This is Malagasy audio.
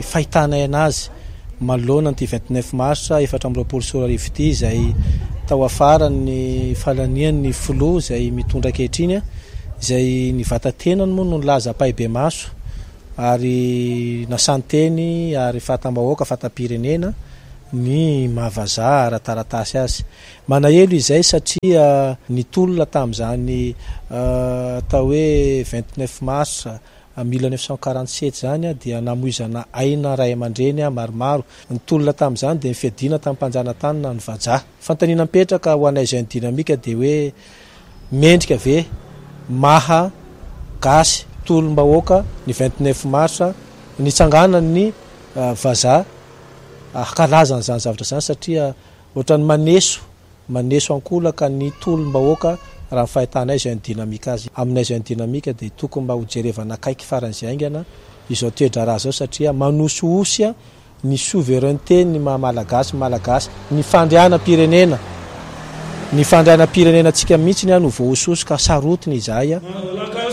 fahitana anazy manoloana ny 29 mars 2024 ity zay tao afara ny falanian'ny flo zay mitondra ankehitriny zay ny vatatenany moa no nilaza paibe maso ary nasanteny ary fatambahoaka fatapirenena ny mahavaza ara-taratasy azy manahelo izay satria nitolona tamin'izany atao hoe 29 mars 1947 zany dia namoizana aina ray aman-dreny maromaro nitolona tamin'izany dia nifiadina tamin'ny mpanjanatany ny vaja fantanina mipetraka ho anay zay ny dinamika dia hoe mendrika ve maha gasy tolom-bahoaka ny 29 mars nitsangana ny vaza kalazana zany zavatra zany satria ohatrany maneso ankolaka ny tolom-bahoaka raha fahitanay zay ny dinamika azy aminay zay ny dinamika dia tokony mba hojerevana akaiky faran'izay aingana izao toedraraha zao satria manosoosy ny souveraineté ny malagasy ny fandriana-pirenena tsika mihitsy ny voahososo ka sarotiny izay